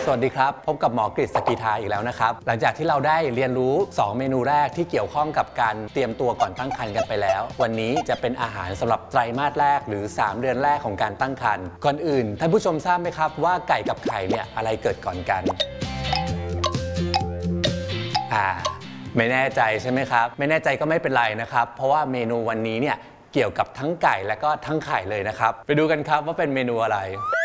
สวัสดีครับพบกับหมอกฤษ สกีทาอีกแล้วนะครับหลังจากที่เราได้เรียนรู้2เมนูแรกที่เกี่ยวข้องกับการเตรียมตัวก่อนตั้งครรภ์กันไปแล้ววันนี้จะเป็นอาหารสำหรับไตรมาสแรกหรือ3เดือนแรกของการตั้งครรภ์ก่อนอื่นท่านผู้ชมทราบไหมครับว่าไก่กับไข่เนี่ยอะไรเกิดก่อนกันไม่แน่ใจใช่ไหมครับไม่แน่ใจก็ไม่เป็นไรนะครับเพราะว่าเมนูวันนี้เนี่ยเกี่ยวกับทั้งไก่และก็ทั้งไข่เลยนะครับไปดูกันครับว่าเป็นเมนูอะไร